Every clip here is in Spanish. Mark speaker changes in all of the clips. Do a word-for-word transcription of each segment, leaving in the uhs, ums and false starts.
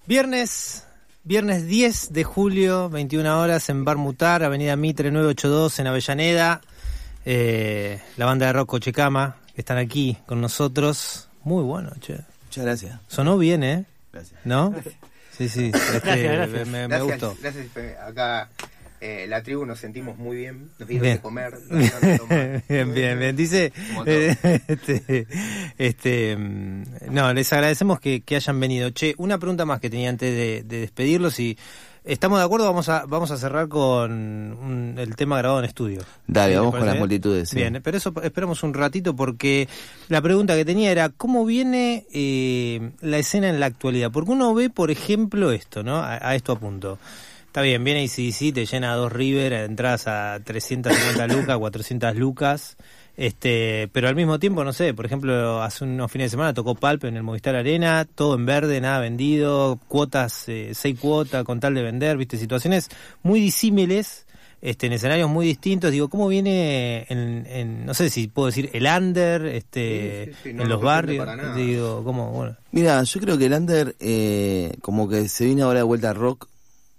Speaker 1: Viernes, viernes diez de julio, veintiuna horas en Bar Mutar, Avenida Mitre nueve ochenta y dos en Avellaneda. Eh, la banda de rock Cochecama, que están aquí con nosotros. Muy bueno, che.
Speaker 2: Muchas gracias.
Speaker 1: Sonó bien, ¿eh?
Speaker 2: Gracias.
Speaker 1: ¿No? Sí, sí. Este,
Speaker 3: Gracias, gracias.
Speaker 1: Me, me
Speaker 3: Gracias,
Speaker 1: gustó.
Speaker 3: Gracias. Acá eh, la tribu nos sentimos muy bien. Nos dieron
Speaker 1: Bien.
Speaker 3: de comer. Nos dieron de tomar.
Speaker 1: Bien, bien, bien. Dice,
Speaker 3: Como todo.
Speaker 1: eh, este, este, mm, no, les agradecemos que, que hayan venido. Che, una pregunta más que tenía antes de, de despedirlos y estamos de acuerdo, vamos a vamos a cerrar con un- el tema grabado en estudio.
Speaker 2: Dale,
Speaker 1: ¿Sí,
Speaker 2: vamos
Speaker 1: te
Speaker 2: con
Speaker 1: parece
Speaker 2: las
Speaker 1: bien?
Speaker 2: multitudes. Sí.
Speaker 1: Bien, pero eso esperamos un ratito porque la pregunta que tenía era ¿cómo viene eh, la escena en la actualidad? Porque uno ve, por ejemplo, esto, ¿no? A, a esto apunto. Está bien, viene A C D C, te llena dos River, entras a trescientas cincuenta lucas, cuatrocientas lucas, este, pero al mismo tiempo, no sé, por ejemplo, hace unos fines de semana tocó Pulp en el Movistar Arena, todo en verde, nada vendido, cuotas, eh, seis cuotas con tal de vender, viste, situaciones muy disímiles, este, en escenarios muy distintos. Digo, ¿cómo viene en, en no sé si puedo decir, el under, este,
Speaker 3: Sí, sí, sí, no
Speaker 1: en
Speaker 3: nos
Speaker 1: los
Speaker 3: confunde
Speaker 1: barrios?
Speaker 3: para nada.
Speaker 1: Digo, ¿cómo? Bueno.
Speaker 2: Mira, yo creo que el under eh, como que se viene ahora de vuelta al rock,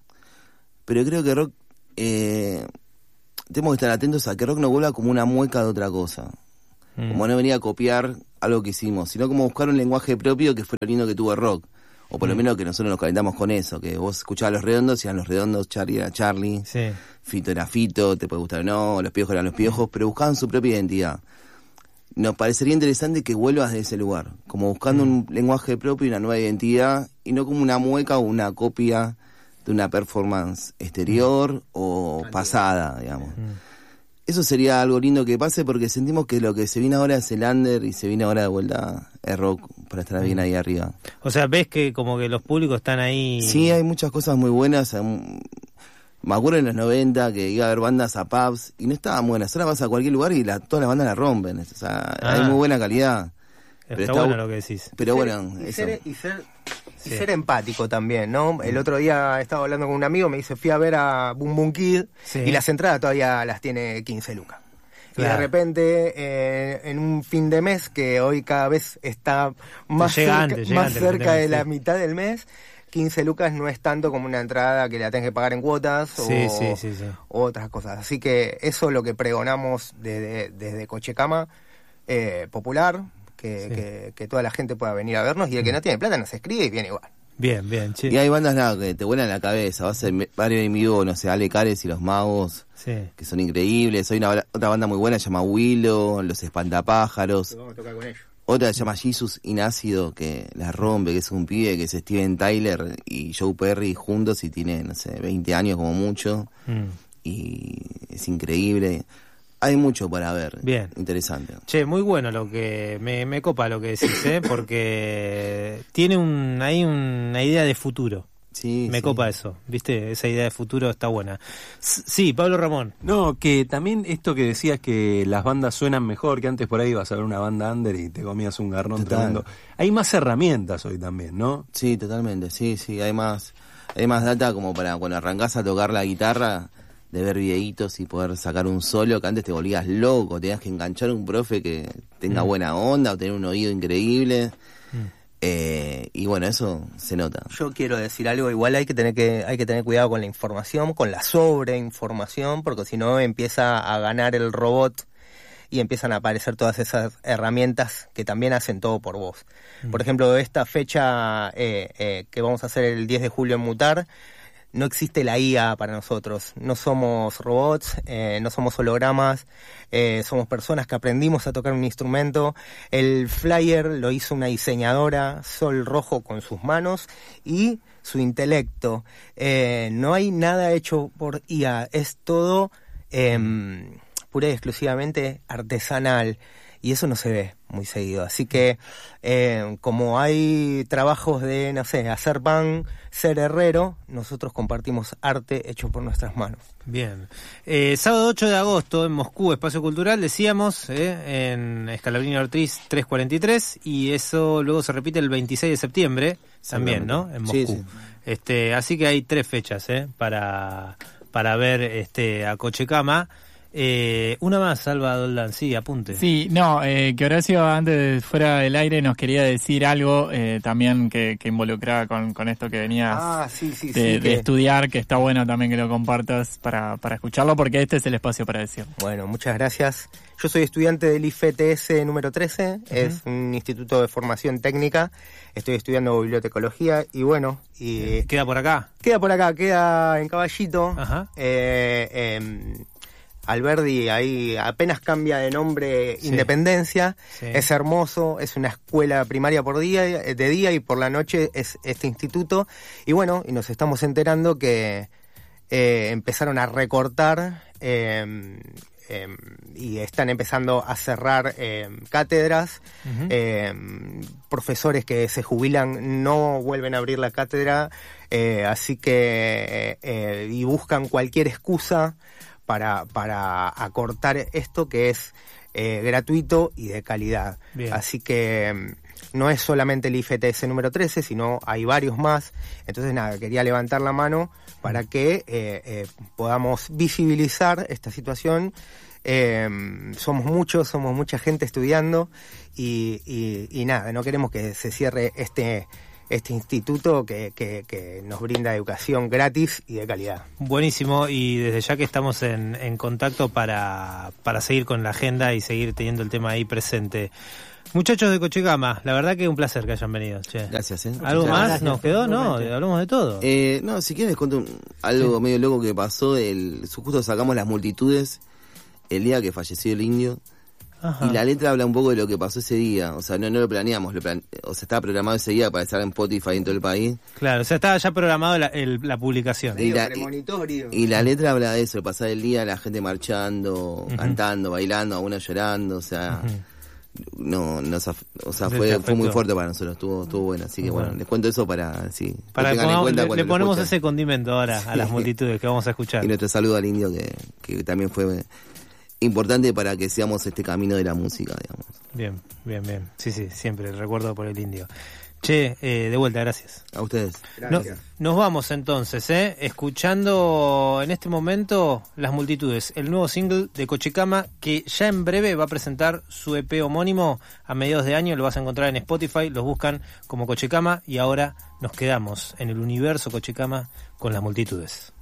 Speaker 2: pero creo que rock eh, tenemos que estar atentos a que rock no vuelva como una mueca de otra cosa,
Speaker 1: Mm.
Speaker 2: como no venía a copiar algo que hicimos, sino como buscar un lenguaje propio que fue lo lindo que tuvo el rock, o por lo
Speaker 1: Mm.
Speaker 2: menos que nosotros nos calentamos con eso, que vos escuchabas Los Redondos y eran Los Redondos, Charlie era Charlie,
Speaker 1: Sí.
Speaker 2: Fito era Fito, te puede gustar o no, Los Piojos eran Los Piojos, pero buscaban su propia identidad. Nos parecería interesante que vuelvas de ese lugar, como buscando un lenguaje propio y una nueva identidad, y no como una mueca o una copia de una performance exterior o pasada, digamos. Eso sería algo lindo que pase porque sentimos que lo que se viene ahora es el under y se viene ahora de vuelta el rock para estar bien ahí arriba.
Speaker 1: O sea, ves que como que los públicos están ahí.
Speaker 2: Sí, hay muchas cosas muy buenas. hay- Me acuerdo en los noventa que iba a ver bandas a pubs y no estaban buenas. Ahora vas a cualquier lugar y la, todas las bandas la rompen. O sea,
Speaker 1: Ah.
Speaker 2: hay muy buena calidad.
Speaker 1: Está,
Speaker 2: Pero
Speaker 1: bueno
Speaker 2: bu-
Speaker 1: lo que decís.
Speaker 2: Pero
Speaker 3: Y
Speaker 2: bueno,
Speaker 3: ser- y
Speaker 2: eso.
Speaker 3: ser, y ser, y
Speaker 1: Sí.
Speaker 3: ser empático también, ¿no? El otro día estaba hablando con un amigo, me dice, fui a ver a Boom Boom Kid
Speaker 1: Sí.
Speaker 3: y las entradas todavía las tiene quince lucas. Y
Speaker 1: Claro.
Speaker 3: de repente, eh, en un fin de mes, que hoy cada vez está más
Speaker 1: Llega
Speaker 3: cerca,
Speaker 1: antes, llega
Speaker 3: más
Speaker 1: antes el fin
Speaker 3: cerca
Speaker 1: de
Speaker 3: de
Speaker 1: mes,
Speaker 3: la
Speaker 1: sí.
Speaker 3: mitad del mes, quince lucas no es tanto como una entrada que la tenés que pagar en cuotas
Speaker 1: Sí,
Speaker 3: o,
Speaker 1: sí, sí, sí.
Speaker 3: o otras cosas. Así que eso es lo que pregonamos desde, desde Cochecama, eh, popular, que,
Speaker 1: Sí.
Speaker 3: que, que toda la gente pueda venir a vernos, y el que no tiene plata nos escribe y viene igual.
Speaker 1: Bien, bien, che.
Speaker 2: Y hay bandas nada que te vuelan la cabeza. Vas a ver varios en vivo, no sé, Ale Cares y Los Magos,
Speaker 1: Sí.
Speaker 2: que son increíbles. Hay una bala- otra banda muy buena, se llama Willow, Los Espantapájaros.
Speaker 3: Vamos a tocar con ellos.
Speaker 2: Otra se llama Jesus Inácido, que la rompe, que es un pibe, que es Steven Tyler y Joe Perry juntos y tiene, no sé, veinte años como mucho.
Speaker 1: Mm.
Speaker 2: Y es increíble. Hay mucho para ver.
Speaker 1: Bien.
Speaker 2: Interesante.
Speaker 1: Che, muy bueno lo que me, me copa lo que decís, ¿eh? Porque tiene un ahí una idea de futuro.
Speaker 2: Sí,
Speaker 1: Me
Speaker 2: sí.
Speaker 1: copa eso, ¿viste? Esa idea de futuro está buena. S- Sí, Pablo Ramón.
Speaker 4: No, que también esto que decías que las bandas suenan mejor, que antes por ahí ibas a ver una banda under y te comías un garrón
Speaker 2: Total.
Speaker 4: tremendo. Hay más herramientas hoy también, ¿no?
Speaker 2: Sí, totalmente, sí, sí, hay más, hay más data como para cuando arrancás a tocar la guitarra, de ver videitos y poder sacar un solo, que antes te volvías loco, tenías que enganchar un profe que tenga
Speaker 1: Mm.
Speaker 2: buena onda o tener un oído increíble, eh, y bueno, eso se nota.
Speaker 3: Yo quiero decir algo, igual hay que tener que hay que tener cuidado con la información, con la sobreinformación, porque si no empieza a ganar el robot y empiezan a aparecer todas esas herramientas que también hacen todo por vos. Por ejemplo, esta fecha eh, eh, que vamos a hacer el diez de julio en Mutar, no existe la I A para nosotros, no somos robots, eh, no somos hologramas, eh, somos personas que aprendimos a tocar un instrumento. El flyer lo hizo una diseñadora, Sol Rojo, con sus manos y su intelecto. Eh, no hay nada hecho por I A, es todo eh, pura y exclusivamente artesanal. Y eso no se ve muy seguido. Así que, eh, como hay trabajos de, no sé, hacer pan, ser herrero, nosotros compartimos arte hecho por nuestras manos.
Speaker 1: Bien. Eh, sábado ocho de agosto en Moscú, Espacio Cultural, decíamos, eh, en Escalabrini Ortiz trescientos cuarenta y tres, y eso luego se repite el veintiséis de septiembre, también, ¿no? En Moscú.
Speaker 2: Sí, sí.
Speaker 1: Este, así que hay tres fechas, eh, para, para ver este, a Cochecama. Eh, una más, Salva Doldán, sí, apunte.
Speaker 5: Sí, no, eh, que Horacio antes de fuera del aire nos quería decir algo eh, también que, que involucraba con, con esto que venías
Speaker 3: Ah, sí, sí,
Speaker 5: de,
Speaker 3: sí.
Speaker 5: de
Speaker 3: que-
Speaker 5: estudiar, que está bueno también que lo compartas para, para escucharlo, porque este es el espacio para decirlo.
Speaker 3: Bueno, muchas gracias. Yo soy estudiante del I F T S número trece, es un instituto de formación técnica. Estoy estudiando bibliotecología y bueno, y
Speaker 1: ¿Queda por acá?
Speaker 3: queda por acá, queda en Caballito.
Speaker 1: Ajá.
Speaker 3: Eh, eh, Alberdi ahí apenas cambia de nombre,
Speaker 1: Sí.
Speaker 3: Independencia.
Speaker 1: Sí.
Speaker 3: Es hermoso, es una escuela primaria por día, de día, y por la noche es este instituto. Y bueno, y nos estamos enterando que eh, empezaron a recortar eh, eh, y están empezando a cerrar eh, cátedras.
Speaker 1: Ujú.
Speaker 3: eh, profesores que se jubilan no vuelven a abrir la cátedra, eh, así que eh, eh, y buscan cualquier excusa para, para acortar esto que es eh, gratuito y de calidad.
Speaker 1: Bien.
Speaker 3: Así que mm, no es solamente el I F T S número trece, sino hay varios más. Entonces nada, quería levantar la mano para que eh, eh, podamos visibilizar esta situación. Eh, somos muchos, somos mucha gente estudiando y, y, y nada, no queremos que se cierre este este instituto que, que, que nos brinda educación gratis y de calidad.
Speaker 1: Buenísimo, y desde ya que estamos en, en contacto para, para seguir con la agenda y seguir teniendo el tema ahí presente. Muchachos de Cochegama, la verdad que un placer que hayan venido. Che.
Speaker 2: Gracias, ¿eh?
Speaker 1: ¿Algo
Speaker 2: Muchas
Speaker 1: más
Speaker 2: gracias.
Speaker 1: nos quedó? No, hablamos de todo.
Speaker 2: Eh, no, si quieres les cuento un- algo medio loco que pasó. El, justo sacamos las multitudes el día que falleció el indio.
Speaker 1: Ajá.
Speaker 2: Y la letra habla un poco de lo que pasó ese día. O sea, no, no lo planeamos. Lo plane- o sea, estaba programado ese día para estar en Spotify en todo el país.
Speaker 1: Claro, o sea, estaba ya programado la, el- la publicación.
Speaker 2: Y la,
Speaker 3: premonitorio.
Speaker 2: y la letra habla de eso, de pasar el día, la gente marchando,
Speaker 1: Ujú.
Speaker 2: cantando, bailando, algunos llorando. O sea,
Speaker 1: Ujú.
Speaker 2: no, nos af- o sea
Speaker 1: Se te
Speaker 2: fue,
Speaker 1: afectó.
Speaker 2: fue muy fuerte para nosotros. Estuvo, estuvo bueno. Así que bueno,
Speaker 1: Bueno.
Speaker 2: les cuento eso para, sí, que
Speaker 1: Para que
Speaker 2: tengan en
Speaker 1: pongamos-
Speaker 2: cuenta
Speaker 1: le,
Speaker 2: cuando
Speaker 1: le
Speaker 2: lo
Speaker 1: ponemos
Speaker 2: escuchen.
Speaker 1: ese condimento ahora a las multitudes que vamos a escuchar.
Speaker 2: Y nuestro saludo al indio que, que también fue importante para que sigamos este camino de la música, digamos.
Speaker 1: Bien, bien, bien. Sí, sí, siempre el recuerdo por el indio. Che, eh, de vuelta, gracias.
Speaker 2: A ustedes.
Speaker 1: No- nos vamos entonces, ¿eh? Escuchando en este momento Las Multitudes, el nuevo single de Cochecama, que ya en breve va a presentar su E P homónimo a mediados de año. Lo vas a encontrar en Spotify, los buscan como Cochecama, y ahora nos quedamos en el universo Cochecama con Las Multitudes.